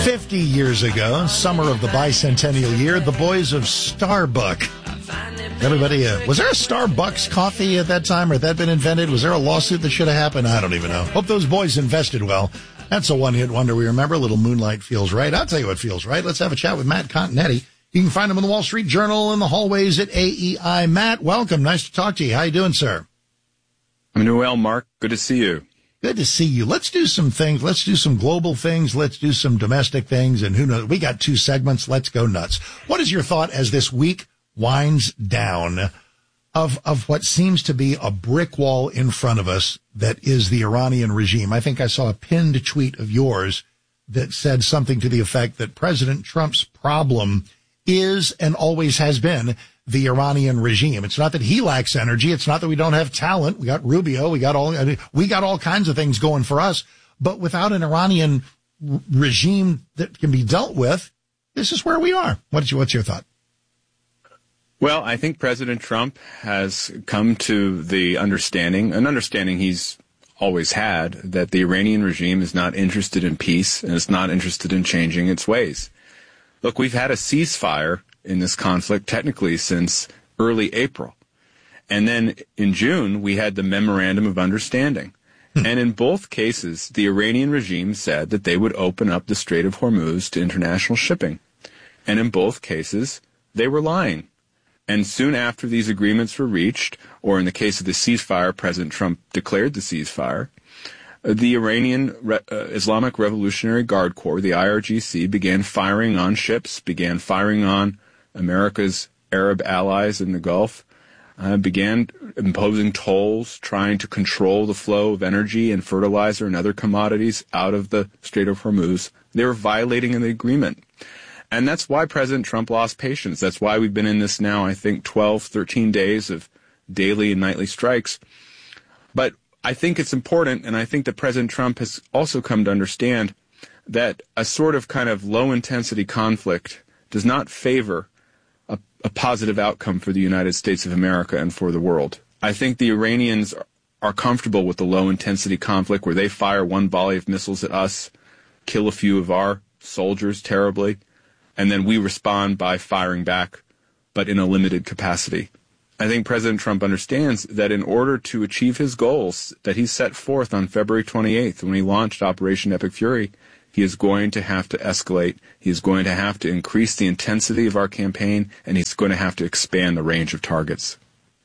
50 years ago, summer of the bicentennial year, the boys of Starbucks. Everybody, was there a Starbucks coffee at that time, or had that been invented? Was there a lawsuit that should have happened? I don't even know. Hope those boys invested well. That's a one-hit wonder we remember. A little Moonlight feels right. I'll tell you what feels right. Let's have a chat with Matt Continetti. You can find him in the Wall Street Journal in the hallways at AEI. Matt, welcome. Nice to talk to you. How you doing, sir? I'm doing well, Mark. Good to see you. Good to see you. Let's do some things. Let's do some global things. Let's do some domestic things. And who knows? We got 2 segments. Let's go nuts. What is your thought as this week winds down of what seems to be a brick wall in front of us that is the Iranian regime? I think I saw a pinned tweet of yours that said something to the effect that President Trump's problem is and always has been the Iranian regime. It's not that he lacks energy. It's not that we don't have talent. We got Rubio. We got all kinds of things going for us. But without an Iranian regime that can be dealt with, this is where we are. What's your thought? Well, I think President Trump has come to an understanding he's always had, that the Iranian regime is not interested in peace and is not interested in changing its ways. Look, we've had a ceasefire in this conflict technically since early April. And then in June, we had the Memorandum of Understanding. And in both cases, the Iranian regime said that they would open up the Strait of Hormuz to international shipping. And in both cases, they were lying. And soon after these agreements were reached, or in the case of the ceasefire, President Trump declared the ceasefire, the Iranian Islamic Revolutionary Guard Corps, the IRGC, began firing on ships, began firing on America's Arab allies in the Gulf, began imposing tolls, trying to control the flow of energy and fertilizer and other commodities out of the Strait of Hormuz. They were violating the agreement. And that's why President Trump lost patience. That's why we've been in this now, I think, 12, 13 days of daily and nightly strikes. But I think it's important, and I think that President Trump has also come to understand that a sort of kind of low-intensity conflict does not favor a positive outcome for the United States of America and for the world. I think the Iranians are comfortable with the low-intensity conflict where they fire one volley of missiles at us, kill a few of our soldiers terribly, and then we respond by firing back, but in a limited capacity. I think President Trump understands that in order to achieve his goals that he set forth on February 28th when he launched Operation Epic Fury, he is going to have to escalate, he is going to have to increase the intensity of our campaign, and he's going to have to expand the range of targets.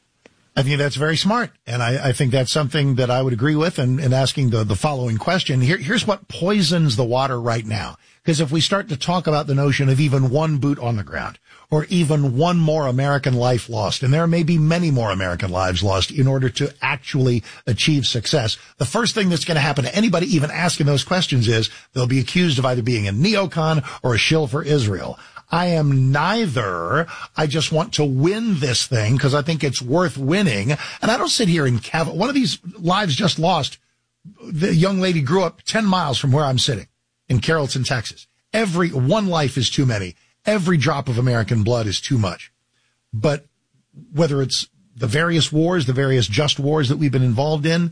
I think that's very smart, and I think that's something that I would agree with in asking the following question. Here's what poisons the water right now. Because if we start to talk about the notion of even one boot on the ground, or even one more American life lost, and there may be many more American lives lost in order to actually achieve success, the first thing that's going to happen to anybody even asking those questions is they'll be accused of either being a neocon or a shill for Israel. I am neither. I just want to win this thing because I think it's worth winning. And I don't sit here in one of these lives just lost. The young lady grew up 10 miles from where I'm sitting in Carrollton, Texas. Every one life is too many. Every drop of American blood is too much. But whether it's the various wars, the various just wars that we've been involved in,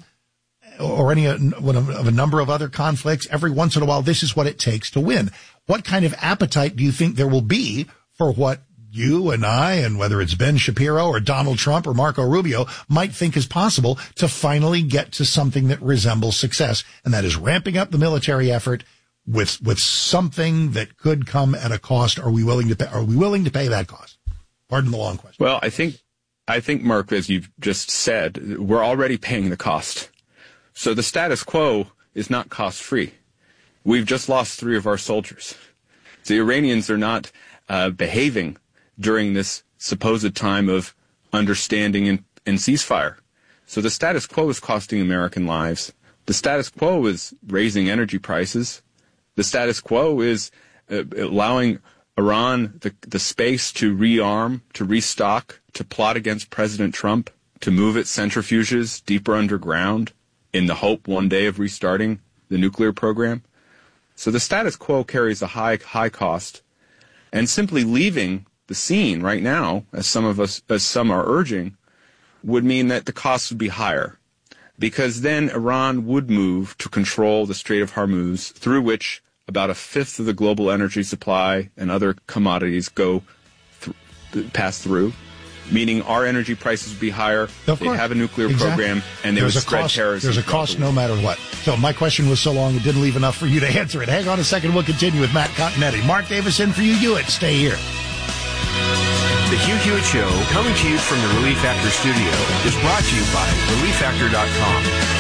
or any of a number of other conflicts, every once in a while, this is what it takes to win. What kind of appetite do you think there will be for what you and I, and whether it's Ben Shapiro or Donald Trump or Marco Rubio, might think is possible to finally get to something that resembles success? And that is ramping up the military effort with something that could come at a cost. Are we willing to pay that cost? Pardon the long question. Well, I think, Mark, as you've just said, we're already paying the cost. So the status quo is not cost-free. We've just lost 3 of our soldiers. The Iranians are not behaving during this supposed time of understanding and ceasefire. So the status quo is costing American lives. The status quo is raising energy prices. The status quo is allowing Iran the space to rearm, to restock, to plot against President Trump, to move its centrifuges deeper underground in the hope one day of restarting the nuclear program. So the status quo carries a high cost, and simply leaving the scene right now, as some are urging, would mean that the costs would be higher, because then Iran would move to control the Strait of Hormuz, through which about a fifth of the global energy supply and other commodities pass through, meaning our energy prices would be higher. They have a nuclear program, and they would spread terrorism. There's a cost no matter what. So my question was so long it didn't leave enough for you to answer it. Hang on a second. We'll continue with Matt Continetti. Mark Davis in for you, Hewitt. Stay here. The Hugh Hewitt Show, coming to you from the Relief Factor studio, is brought to you by ReliefFactor.com.